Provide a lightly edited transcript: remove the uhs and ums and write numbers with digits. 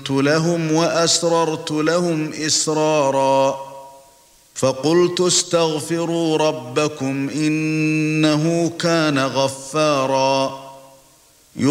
قلت لهم وأسررت لهم إسرارا فقلت استغفروا ربكم إنه كان غفارا